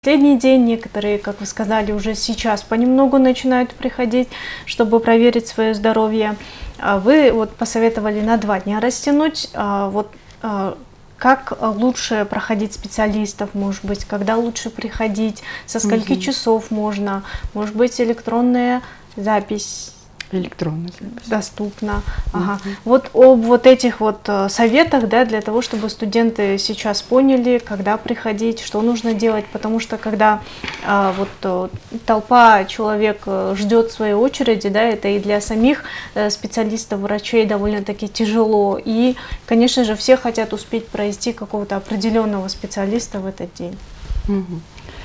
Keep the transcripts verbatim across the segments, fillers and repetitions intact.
Последний день, некоторые, как вы сказали, уже сейчас понемногу начинают приходить, чтобы проверить свое здоровье. Вы вот посоветовали на два дня растянуть. Вот как лучше проходить специалистов, может быть, когда лучше приходить, со скольки угу. часов можно, может быть, электронная запись. Электронная запись. Доступна. Ага. Угу. Вот об вот этих вот советах, да, для того, чтобы студенты сейчас поняли, когда приходить, что нужно делать, потому что когда а, вот толпа человек ждет своей очереди, да, это и для самих специалистов, врачей довольно-таки тяжело, и, конечно же, все хотят успеть пройти какого-то определенного специалиста в этот день. Угу.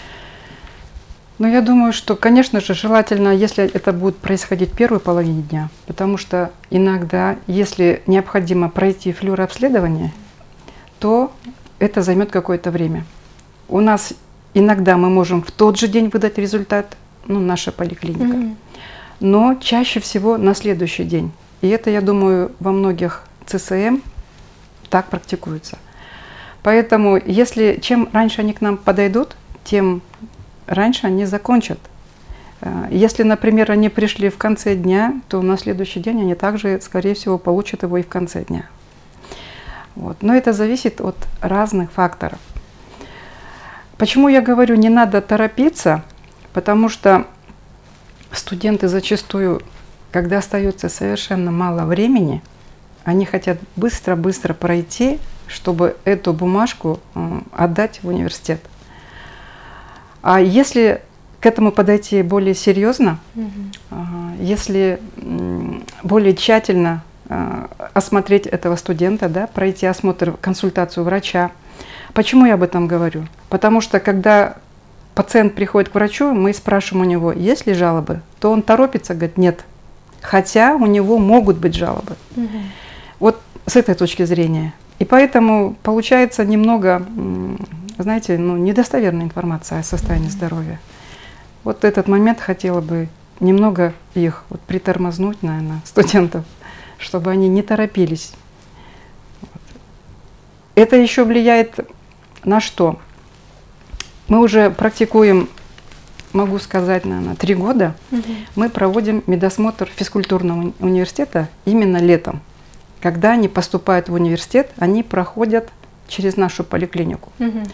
Ну, я думаю, что, конечно же, желательно, если это будет происходить в первой половине дня, потому что иногда, если необходимо пройти флюорообследование, то это займет какое-то время. У нас иногда мы можем в тот же день выдать результат, ну, наша поликлиника, mm-hmm. но чаще всего на следующий день. И это, я думаю, во многих ЦСМ так практикуется. Поэтому, если чем раньше они к нам подойдут, тем раньше они закончат. Если, например, они пришли в конце дня, то на следующий день они также, скорее всего, получат его и в конце дня. Вот. Но это зависит от разных факторов. Почему я говорю, не надо торопиться? Потому что студенты зачастую, когда остается совершенно мало времени, они хотят быстро-быстро пройти, чтобы эту бумажку отдать в университет. А если к этому подойти более серьезно, mm-hmm. если более тщательно осмотреть этого студента, да, пройти осмотр, консультацию врача. Почему я об этом говорю? Потому что когда пациент приходит к врачу, мы спрашиваем у него, есть ли жалобы, то он торопится, говорит, нет. Хотя у него могут быть жалобы. Mm-hmm. Вот с этой точки зрения. И поэтому получается немного, знаете, ну, недостоверная информация о состоянии mm-hmm. здоровья. Вот этот момент хотела бы немного их вот притормознуть, наверное, студентов, чтобы они не торопились. Вот. Это еще влияет на что? Мы уже практикуем, могу сказать, наверное, три года. Mm-hmm. Мы проводим медосмотр физкультурного университета именно летом. Когда они поступают в университет, они проходят через нашу поликлинику. Mm-hmm.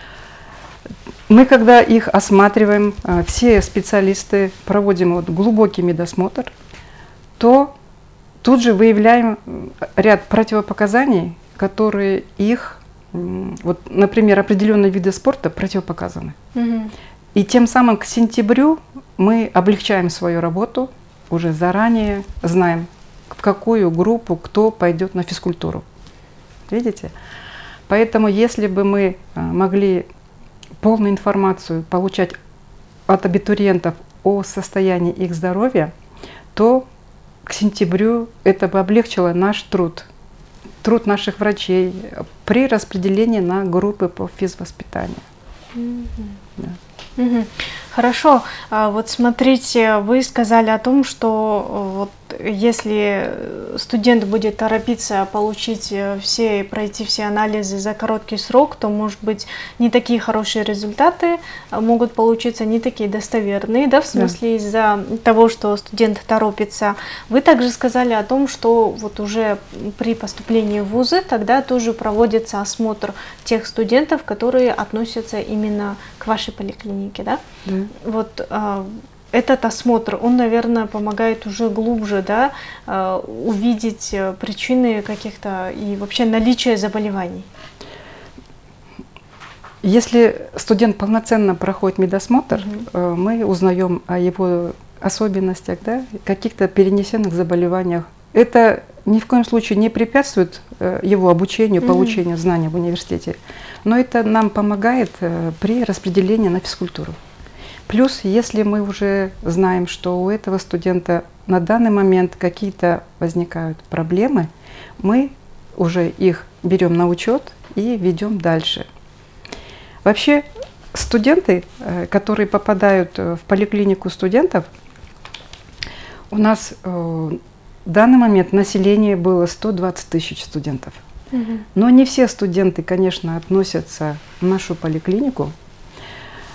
Мы, когда их осматриваем, все специалисты проводим вот глубокий медосмотр, то тут же выявляем ряд противопоказаний, которые их, вот, например, определенные виды спорта противопоказаны. Mm-hmm. И тем самым к сентябрю мы облегчаем свою работу, уже заранее знаем, в какую группу кто пойдет на физкультуру. Видите? Поэтому если бы мы могли полную информацию получать от абитуриентов о состоянии их здоровья, то к сентябрю это бы облегчило наш труд, труд наших врачей при распределении на группы по физвоспитанию. Mm-hmm. Да. Mm-hmm. Хорошо. Вот смотрите, вы сказали о том, что вот если студент будет торопиться получить все, пройти все анализы за короткий срок, то, может быть, не такие хорошие результаты могут получиться, не такие достоверные, да, в смысле, да. из-за того, что студент торопится. Вы также сказали о том, что вот уже при поступлении в вузы тогда тоже проводится осмотр тех студентов, которые относятся именно к вашей поликлинике, да? Да. Вот а, этот осмотр, он, наверное, помогает уже глубже, да, а, увидеть причины каких-то и вообще наличие заболеваний. Если студент полноценно проходит медосмотр, mm-hmm. мы узнаем о его особенностях, да, каких-то перенесенных заболеваниях. Это ни в коем случае не препятствует его обучению, получению mm-hmm. знаний в университете, но это нам помогает при распределении на физкультуру. Плюс, если мы уже знаем, что у этого студента на данный момент какие-то возникают проблемы, мы уже их берем на учет и ведем дальше. Вообще, студенты, которые попадают в поликлинику студентов, у нас в данный момент население было сто двадцать тысяч студентов. Угу. Но не все студенты, конечно, относятся в нашу поликлинику.